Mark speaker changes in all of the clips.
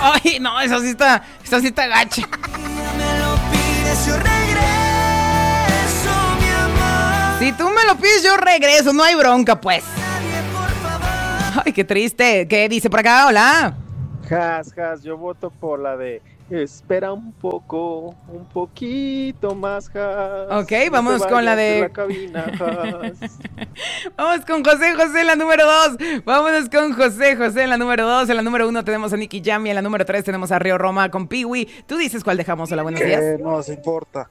Speaker 1: Ay, no, eso sí está gacha. Si tú me lo pides, yo regreso, no hay bronca, pues. Ay, qué triste. ¿Qué dice por acá? Hola.
Speaker 2: Jas, yo voto por la de espera un poco, un poquito más, Jas.
Speaker 1: Ok, vamos con la de
Speaker 2: la cabina, Jas.
Speaker 1: Vamos con José en la número 2. Vámonos con José en la número 2. En la número 1 tenemos a Nicky Jam y en la número 3 tenemos a Río Roma con Piwi. Tú dices cuál dejamos. Hola, buenos días.
Speaker 3: Que nos importa.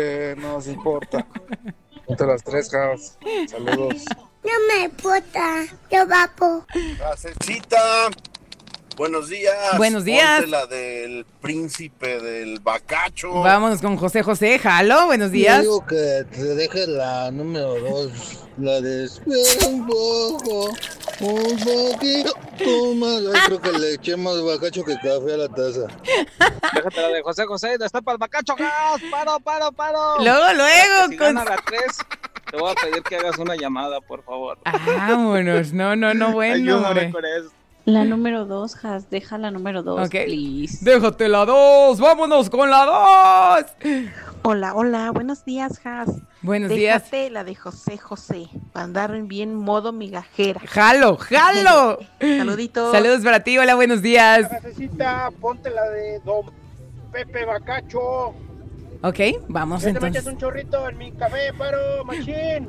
Speaker 3: Entre las 3, Jas. Saludos.
Speaker 4: No me importa, yo vapo.
Speaker 3: Casecita. Buenos días.
Speaker 1: Buenos días.
Speaker 3: Ponte la del príncipe del bacacho.
Speaker 1: Vámonos con José. Jalo, buenos días.
Speaker 5: Yo digo que te deje la número 2, la de espera un poco, un poquito más. Ay, creo que le eché más bacacho que café a la taza.
Speaker 6: Déjate la de José, destapa el bacacho, gas. Paro.
Speaker 1: Luego.
Speaker 6: Si gana la 3, te voy a pedir que hagas una llamada, por favor.
Speaker 1: Vámonos, no, bueno,
Speaker 6: ayúdame
Speaker 1: hombre.
Speaker 6: con eso.
Speaker 7: La número 2, Jas, deja la número 2,
Speaker 1: okay.
Speaker 7: Please.
Speaker 1: Déjate la 2, vámonos con la 2.
Speaker 8: Hola, buenos días, Jas.
Speaker 1: Buenos días.
Speaker 8: Déjate la de José, para andar en bien modo migajera.
Speaker 1: Jalo.
Speaker 8: Saluditos.
Speaker 1: Saludos para ti, hola, buenos días.
Speaker 2: Necesita, ponte la de Don Pepe Bacacho.
Speaker 1: Ok, vamos
Speaker 2: entonces.
Speaker 1: entonces.
Speaker 2: Te metes un chorrito en mi café, paro, machín.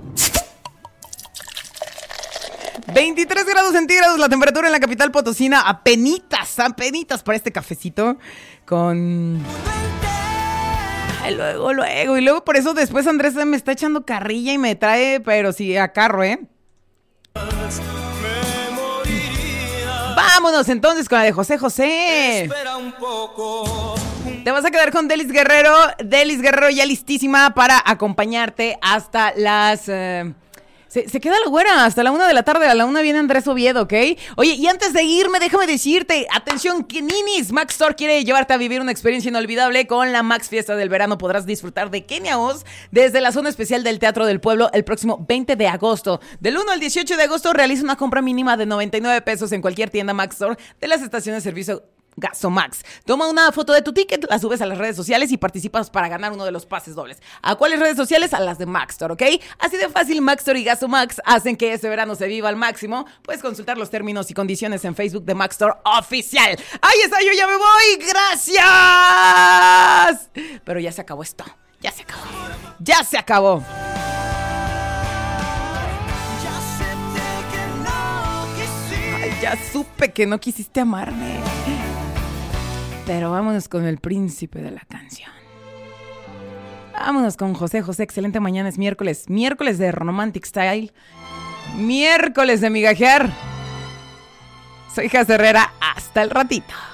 Speaker 1: 23 grados centígrados la temperatura en la capital potosina. Apenitas para este cafecito. Con... Ay, luego. Y luego por eso después Andrés me está echando carrilla y me trae, pero sí, a carro, ¿eh? Vámonos entonces con la de José. Espera un poco. Te vas a quedar con Delis Guerrero. Delis Guerrero ya listísima para acompañarte hasta las... Se queda la güera hasta la 1 de la tarde. A la 1 viene Andrés Oviedo, ¿ok? Oye, y antes de irme, déjame decirte, atención, que Ninis Max Store quiere llevarte a vivir una experiencia inolvidable con la Max Fiesta del Verano. Podrás disfrutar de Kenia Oz desde la zona especial del Teatro del Pueblo el próximo 20 de agosto. Del 1 al 18 de agosto realiza una compra mínima de 99 pesos en cualquier tienda Max Store de las estaciones de servicio Gasomax. Toma una foto de tu ticket, la subes a las redes sociales y participas para ganar uno de los pases dobles. ¿A cuáles redes sociales? A las de Maxstore, ¿ok? Así de fácil, Maxstore y Gasomax hacen que ese verano se viva al máximo. Puedes consultar los términos y condiciones en Facebook de Maxstore Oficial. ¡Ahí está! ¡Yo ya me voy! ¡Gracias! Pero ya se acabó esto. Ya se acabó. Ay, ya supe que no quisiste amarme. Pero vámonos con el príncipe de la canción. Vámonos con José. Excelente mañana, es miércoles. Miércoles de Romantic Style. Miércoles de migajear. Soy Jas Herrera. Hasta el ratito.